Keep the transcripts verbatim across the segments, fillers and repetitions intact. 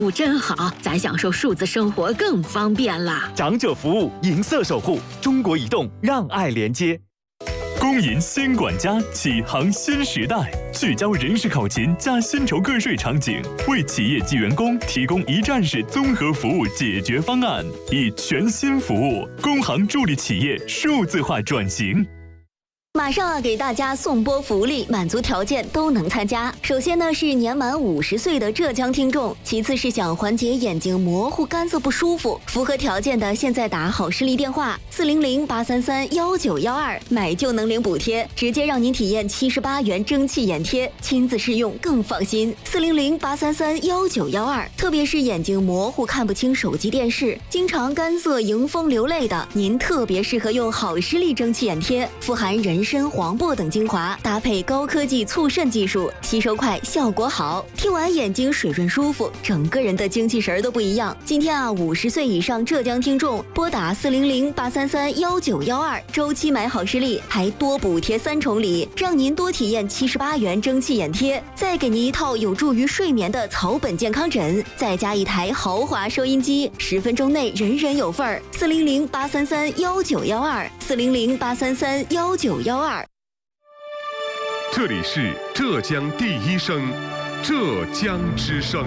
务真好，咱享受数字生活更方便了。 长者服务，银色守护，中国移动让爱连接。 公银新管家启航新时代，聚焦人事考勤加薪酬个税场景，为企业及员工提供一站式综合服务解决方案，以全新服务，工行助力企业数字化转型。 马上啊，给大家送波福利，满足条件都能参加。首先呢是年满五十岁的浙江听众，其次是想缓解眼睛模糊、干涩不舒服，符合条件的现在打好视力电话四零零八三三幺九幺二，买就能领补贴，直接让您体验七十八元蒸汽眼贴，亲自试用更放心。四零零八三三幺九幺二，特别是眼睛模糊、看不清手机电视，经常干涩、迎风流泪的，您特别适合用好视力蒸汽眼贴，富含人参、黄柏等精华，搭配高科技促渗技术，吸收快，效果好。贴完眼睛水润舒服，整个人的精气神都不一样。今天啊，五十岁以上浙江听众拨打四零零八三三幺九幺二，周期买好视力，还多补贴三重礼，让您多体验七十八元蒸汽眼贴，再给您一套有助于睡眠的草本健康枕，再加一台豪华收音机，十分钟内人人有份儿。四零零八三三幺九幺二，四零零八三三幺九幺二。 这里是浙江第一声，浙江之声。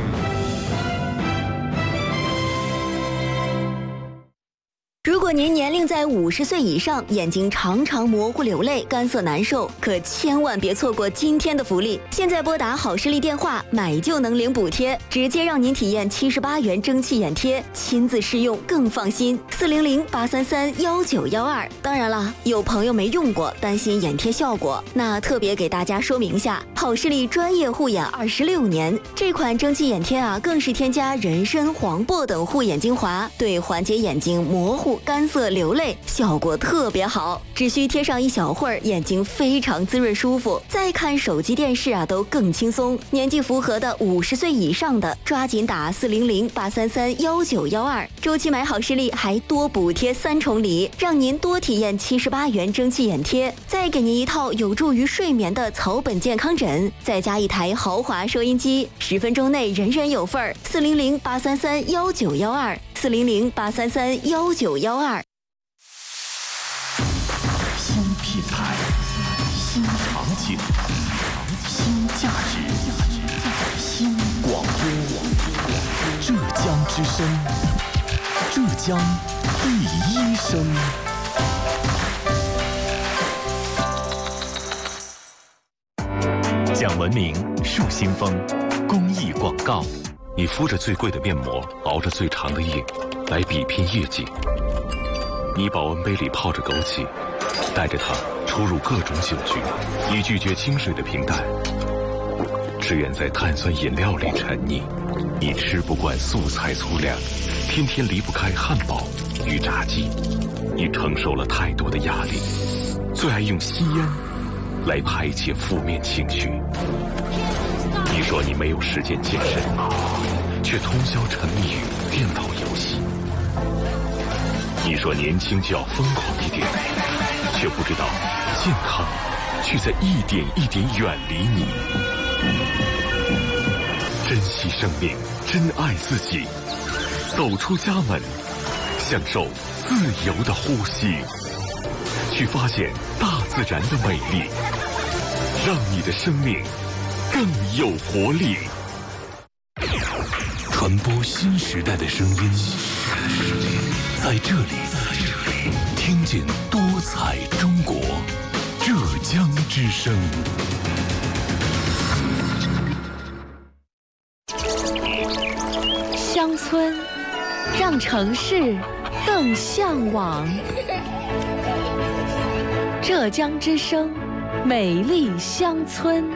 如果您年龄在五十岁以上，眼睛常常模糊流泪、干涩难受，可千万别错过今天的福利！现在拨打好视力电话，买就能领补贴，直接让您体验七十八元蒸汽眼贴，亲自试用更放心。四零零八三三幺九幺二。当然了，有朋友没用过，担心眼贴效果，那特别给大家说明一下，好视力专业护眼二十六年，这款蒸汽眼贴啊，更是添加人参、黄柏等护眼精华，对缓解眼睛模糊、干涩、流泪效果特别好，只需贴上一小会儿，眼睛非常滋润舒服，再看手机电视啊都更轻松。年纪符合的五十岁以上的，抓紧打四零零八三三幺九幺二，周期买好视力还多补贴三重礼，让您多体验七十八元蒸汽眼贴，再给您一套有助于睡眠的草本健康枕，再加一台豪华收音机，十分钟内人人有份儿。四零零八三三幺九幺二，四零零八三三幺九幺二。 新品牌，新场景，新价值，新广播。浙江之声，浙江第一声。 讲文明，树新风，公益广告。 你敷着最贵的面膜，熬着最长的夜，来比拼业绩。你保温杯里泡着枸杞，带着它出入各种酒局。你拒绝清水的平淡，只愿在碳酸饮料里沉溺。你吃不惯素菜粗粮，天天离不开汉堡与炸鸡。你承受了太多的压力，最爱用吸烟来排解负面情绪。你说你没有时间健身，却通宵沉迷于电脑游戏。你说年轻就要疯狂一点，却不知道健康却在一点一点远离你。珍惜生命，珍爱自己，走出家门，享受自由的呼吸，去发现大自然的美丽，让你的生命更有活力。 传播新时代的声音，在这里听见多彩中国，浙江之声。 乡村，让城市更向往。浙江之声，美丽乡村。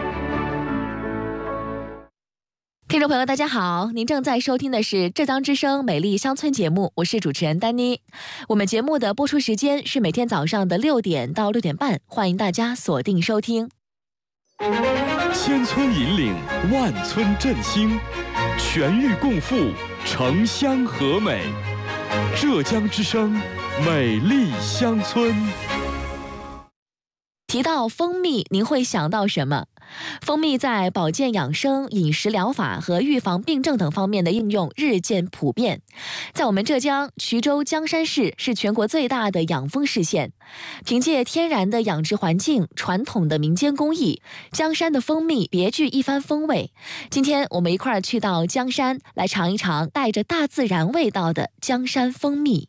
听众朋友大家好，您正在收听的是浙江之声美丽乡村节目，我是主持人丹妮。我们节目的播出时间是每天早上的六点到六点半，欢迎大家锁定收听。 千村引领，万村振兴，全域共富，城乡和美。浙江之声美丽乡村。 提到蜂蜜，您会想到什么？蜂蜜在保健养生、饮食疗法和预防病症等方面的应用日渐普遍。在我们浙江衢州江山市是全国最大的养蜂市县，凭借天然的养殖环境、传统的民间工艺，江山的蜂蜜别具一番风味。今天我们一块儿去到江山，来尝一尝带着大自然味道的江山蜂蜜。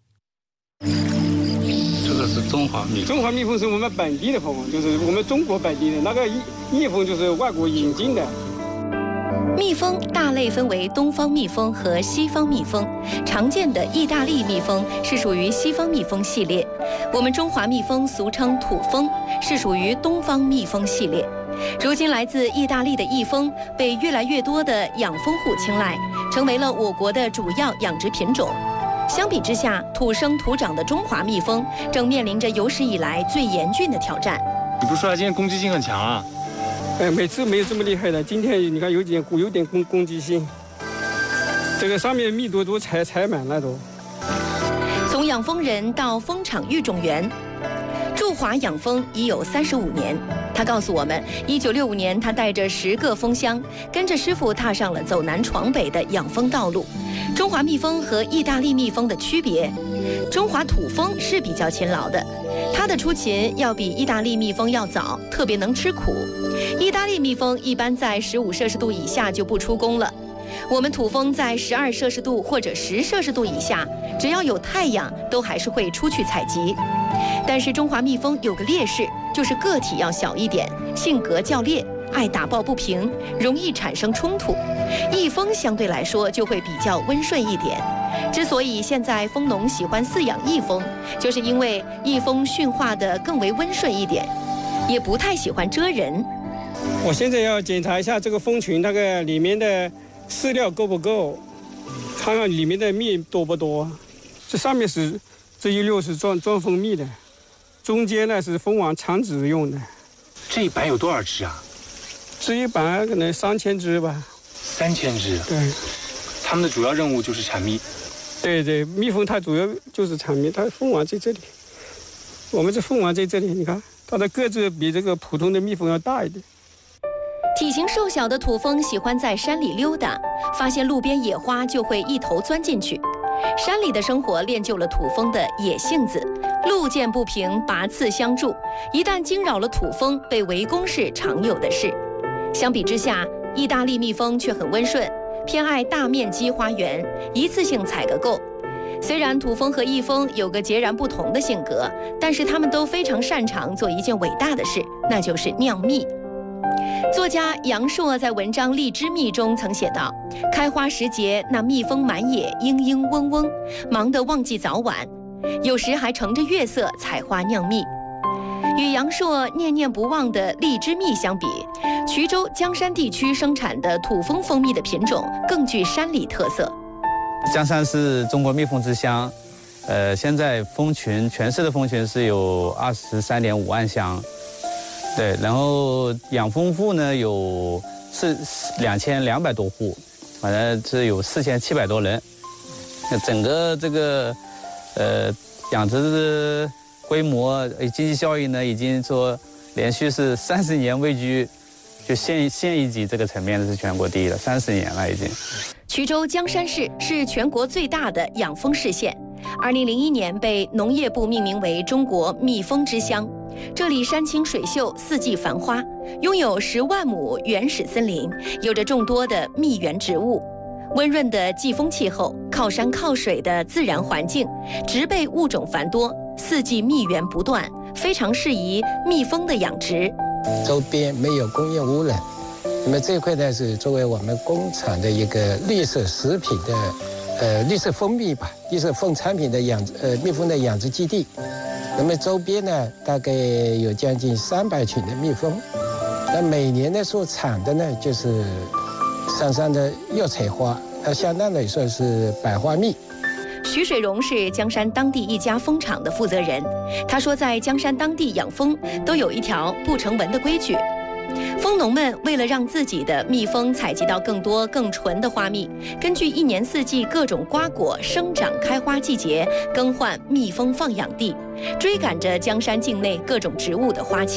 这个是中华蜜， 中华蜜蜂是我们本地的蜂，就是我们中国本地的，那个异异蜂就是外国引进的。 蜜蜂大类分为东方蜜蜂和西方蜜蜂，常见的意大利蜜蜂是属于西方蜜蜂系列，我们中华蜜蜂俗称土蜂，是属于东方蜜蜂系列。如今来自意大利的异蜂被越来越多的养蜂户青睐，成为了我国的主要养殖品种。相比之下，土生土长的中华蜜蜂正面临着有史以来最严峻的挑战。 你不说它今天攻击性很强啊？ 哎，每次没有这么厉害的，今天你看有点有点攻攻击性，这个上面蜜多都采采满了都。 从养蜂人到蜂场育种员，驻华养蜂已有三十五年。他告诉我们，一九六五年他带着十个蜂箱，跟着师傅踏上了走南闯北的养蜂道路。中华蜜蜂和意大利蜜蜂的区别，中华土蜂是比较勤劳的，它的出勤要比意大利蜜蜂要早，特别能吃苦。意大利蜜蜂一般在十五摄氏度以下就不出工了，我们土蜂在十二摄氏度或者十摄氏度以下，只要有太阳都还是会出去采集。但是中华蜜蜂有个劣势，就是个体要小一点，性格较烈，爱打抱不平，容易产生冲突。异蜂相对来说就会比较温顺一点。之所以现在蜂农喜欢饲养异蜂，就是因为异蜂驯化的更为温顺一点，也不太喜欢蛰人。 我现在要检查一下这个蜂群那个里面的饲料够不够，看看里面的蜜多不多。这上面是这一溜是装装蜂蜜的，中间呢是蜂王产子用的。 这一板有多少只啊？ 这一板可能三千只吧。 三千只。 对。 他们的主要任务就是产蜜。 对对，蜜蜂它主要就是产蜜，它蜂王在这里。我们这蜂王在这里，你看它的个子比这个普通的蜜蜂要大一点。 体型瘦小的土蜂喜欢在山里溜达，发现路边野花就会一头钻进去。山里的生活练就了土蜂的野性子，路见不平拔刺相助，一旦惊扰了土蜂，被围攻是常有的事。相比之下，意大利蜜蜂却很温顺，偏爱大面积花园，一次性采个够。虽然土蜂和异蜂有个截然不同的性格，但是它们都非常擅长做一件伟大的事，那就是酿蜜。作家杨朔在文章《荔枝蜜》中曾写道：开花时节，那蜜蜂满野，嘤嘤嗡嗡，忙得忘记早晚，有时还乘着月色采花酿蜜。与杨朔念念不忘的荔枝蜜相比，衢州江山地区生产的土蜂蜂蜜的品种更具山里特色。 江山是中国蜜蜂之乡，呃，现在蜂群全市的蜂群是有二十三点五万箱。对，然后养蜂户呢有是两千两百多户，反正是有四千七百多人。那整个这个呃养殖的规模、经济效益呢，已经说连续是三十年位居就县县一级这个层面的是全国第一了，三十年了已经。 衢州江山市是全国最大的养蜂市县，二零零一年被农业部命名为中国蜜蜂之乡。这里山清水秀，四季繁花，拥有十万亩原始森林，有着众多的蜜源植物，温润的季风气候，靠山靠水的自然环境，植被物种繁多，四季蜜源不断，非常适宜蜜蜂的养殖。 周边没有工业污染，那么这一块呢是作为我们工厂的一个绿色食品的，呃，绿色蜂蜜吧，绿色蜂产品的养呃蜜蜂的养殖基地。那么周边呢，大概有将近三百群的蜜蜂，那每年呢所产的呢就是山上的药材花，那相当来说是百花蜜。 徐水荣是江山当地一家蜂场的负责人，他说，在江山当地养蜂都有一条不成文的规矩。蜂农们为了让自己的蜜蜂采集到更多更纯的花蜜，根据一年四季各种瓜果生长开花季节更换蜜蜂放养地，追赶着江山境内各种植物的花期，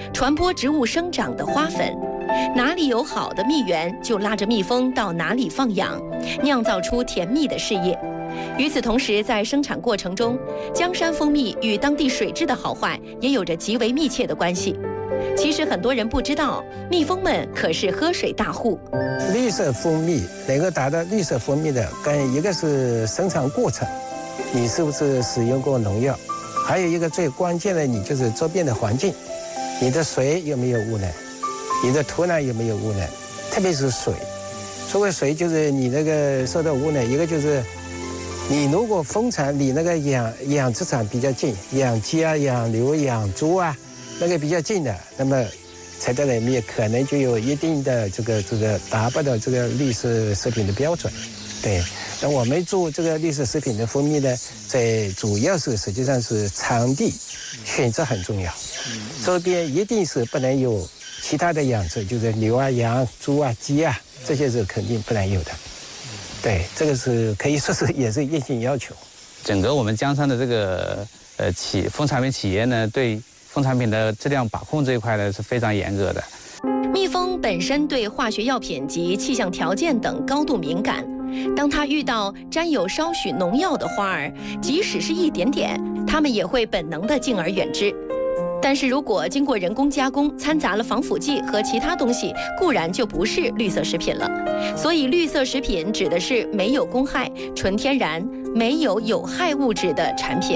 传播植物生长的花粉。哪里有好的蜜源，就拉着蜜蜂到哪里放养，酿造出甜蜜的事业。与此同时，在生产过程中，江山蜂蜜与当地水质的好坏也有着极为密切的关系。其实很多人不知道，蜜蜂们可是喝水大户。 绿色蜂蜜能够达到绿色蜂蜜的，跟一个是生产过程，你是不是使用过农药？还有一个最关键的，你就是周边的环境，你的水有没有污染？你的土壤有没有污染？特别是水，所谓水就是你那个受到污染，一个就是你如果蜂场离那个养养殖场比较近，养鸡啊、养牛、养猪啊，那个比较近的，那么采摘里面可能就有一定的这个这个达不到这个绿色食品的标准。对，那我们做这个绿色食品的蜂蜜呢，在主要是实际上是场地选择很重要，周边一定是不能有其他的养殖，就是牛啊、羊、猪啊、鸡啊，这些是肯定不能有的。对，这个是可以说是也是硬性要求。 整个我们江山的这个呃企蜂产品企业呢，对蜂产品的质量把控这一块呢是非常严格的。 蜜蜂本身对化学药品及气象条件等高度敏感，当它遇到沾有稍许农药的花儿，即使是一点点，它们也会本能地敬而远之。但是如果经过人工加工，掺杂了防腐剂和其他东西，固然就不是绿色食品了。所以绿色食品指的是没有公害、纯天然、没有有害物质的产品。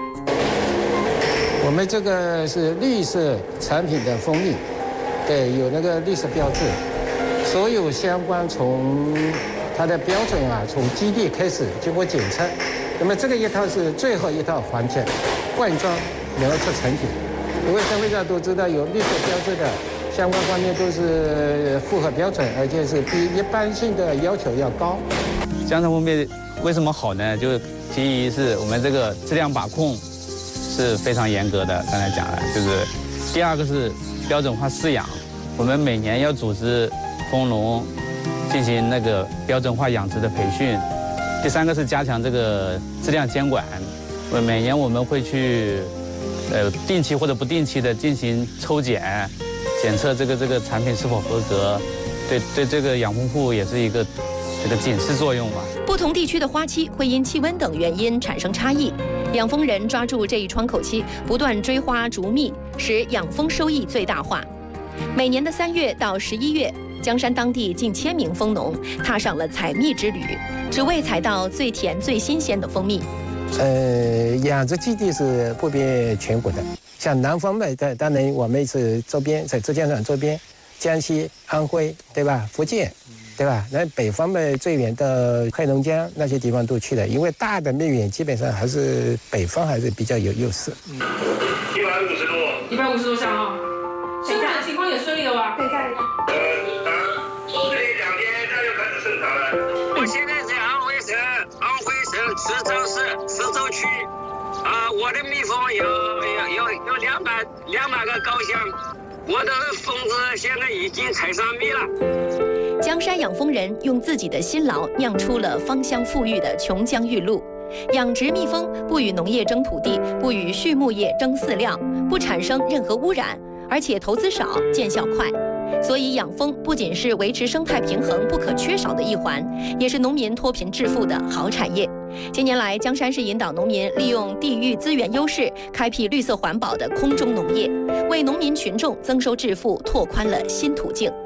我们这个是绿色产品的蜂蜜，对，有那个绿色标志，所有相关从它的标准啊，从基地开始经过检测，那么这个一套是最后一套环节，灌装然后出成品。因为消费者都知道有绿色标志的相关方面都是符合标准，而且是比一般性的要求要高。 江山蜂蜜为什么好呢？就第一是我们这个质量把控是非常严格的，刚才讲了，就是第二个是标准化饲养，我们每年要组织蜂农进行那个标准化养殖的培训。第三个是加强这个质量监管，每年我们会去呃定期或者不定期的进行抽检，检测这个这个产品是否合格，对对这个养蜂户也是一个这个警示作用吧。 不同地区的花期会因气温等原因产生差异，养蜂人抓住这一窗口期，不断追花逐蜜，使养蜂收益最大化。每年的三月到十一月，江山当地近千名蜂农踏上了采蜜之旅，只为采到最甜最新鲜的蜂蜜。 呃，养殖基地是普遍全国的，像南方的，当当然我们是周边，在浙江省周边，江西、安徽，对吧？福建，对吧？那北方的最远到黑龙江那些地方都去了，因为大的蜜源基本上还是北方还是比较有优势。 一百五十多，一百五十多箱啊！生产情况也顺利了吧？对，在。呃，这两天它就开始生产了。我现在在安徽省，安徽省池州市池州区，啊、呃，我的蜜蜂有有有有两百两百个高箱，我的蜂子现在已经采上蜜了。 江山养蜂人用自己的辛劳酿出了芳香馥郁的琼浆玉露。养殖蜜蜂不与农业争土地，不与畜牧业争饲料，不产生任何污染，而且投资少，见效快。所以养蜂不仅是维持生态平衡不可缺少的一环，也是农民脱贫致富的好产业。近年来，江山市引导农民利用地域资源优势，开辟绿色环保的空中农业，为农民群众增收致富拓宽了新途径。